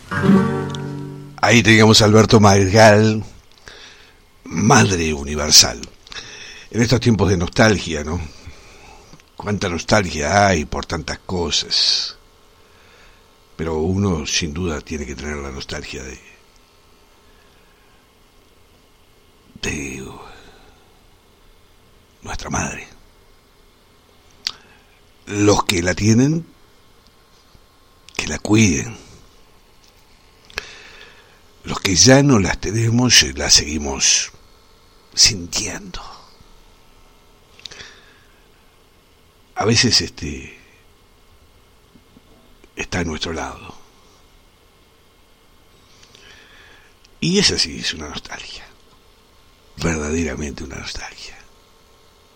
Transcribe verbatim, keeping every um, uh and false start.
Ahí teníamos a Alberto Margal, Madre Universal. En estos tiempos de nostalgia, ¿no? Cuánta nostalgia hay por tantas cosas. Pero uno sin duda tiene que tener la nostalgia de... de nuestra madre. Los que la tienen, que la cuiden. Los que ya no las tenemos, las seguimos sintiendo. A veces este está a nuestro lado. Y esa sí es una nostalgia. Verdaderamente una nostalgia.